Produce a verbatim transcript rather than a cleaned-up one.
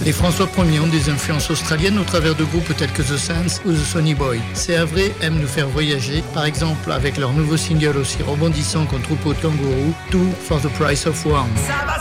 Les François Ier ont des influences australiennes au travers de groupes tels que The Sands ou The Sonny Boy. C'est Havrais aiment nous faire voyager, par exemple avec leur nouveau single aussi rebondissant qu'un troupeau de kangourous, Two for the Price of One.